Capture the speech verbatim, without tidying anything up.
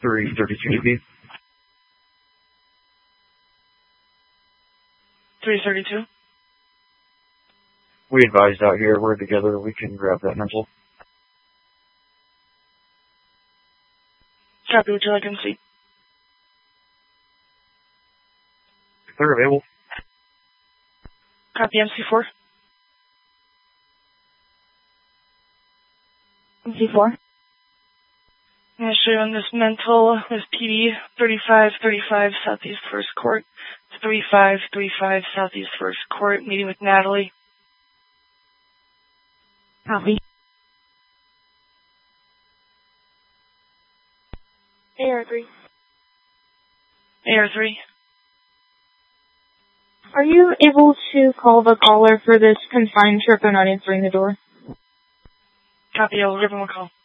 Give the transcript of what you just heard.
three thirty-two to be. three thirty-two. We advised out here. We're together. We can grab that mental. Copy. Would you like M C? If they're available. Copy. M C four. M C four. I'm going to show you on this mental with P D thirty-five thirty-five Southeast First Court. thirty-five thirty-five Southeast First Court, meeting with Natalie. Copy. A R three. A R three. Are you able to call the caller for this confined trip and not answering the door? Copy. I'll give him a call.